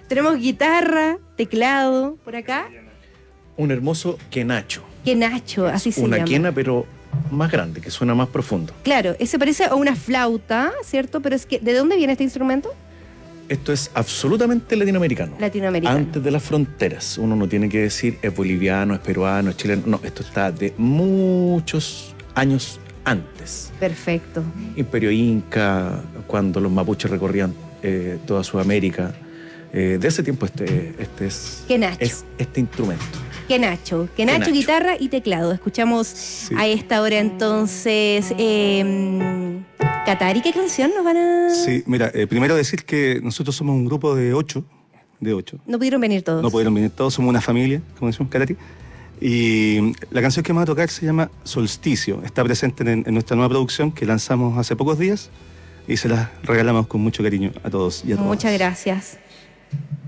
Tenemos guitarra, teclado, por acá. Un hermoso quenacho. Quenacho, así se llama. Una quena, pero más grande, que suena más profundo. Claro, ese parece a una flauta, ¿cierto? Pero es que, ¿de dónde viene este instrumento? Esto es absolutamente latinoamericano. Latinoamericano. Antes de las fronteras. Uno no tiene que decir es boliviano, es peruano, es chileno. No, esto está de muchos años antes. Perfecto. Imperio Inca, cuando los mapuches recorrían toda Sudamérica. De ese tiempo este Quenacho. es este instrumento. Quenacho, Quenacho. guitarra y teclado. Escuchamos a esta hora entonces. Katari, ¿qué canción nos van a...? Sí, mira, primero decir que nosotros somos un grupo de 8. No pudieron venir todos. No pudieron venir todos, somos una familia, como decimos, Katari. Y la canción que vamos a tocar se llama Solsticio. Está presente en nuestra nueva producción que lanzamos hace pocos días y se la regalamos con mucho cariño a todos y a todas. Muchas gracias.